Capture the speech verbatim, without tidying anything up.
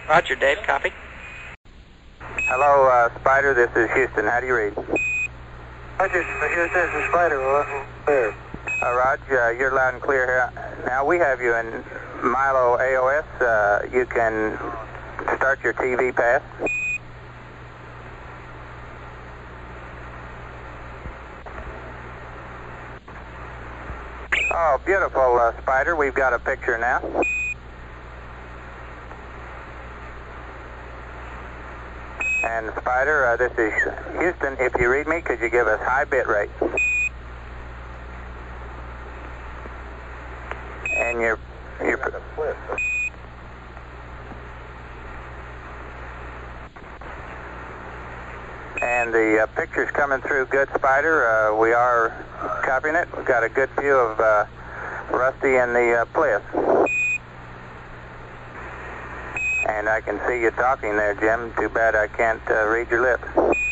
Roger, Dave. Copy. Hello, uh, Spider. This is Houston. How do you read? Roger, Houston. This is Spider. Well, clear. Uh, Rog, uh, you're loud and clear here. Now we have you in Milo A O S. Uh, you can start your T V pass. Oh, beautiful, uh, Spider. We've got a picture now. And Spider, uh, this is Houston. If you read me, could you give us high bit rate? And your your. And the uh, picture's coming through good, Spider. Uh, we are copying it. We've got a good view of uh, Rusty and the uh, Pliss. And I can see you talking there, Jim. Too bad I can't uh, read your lips.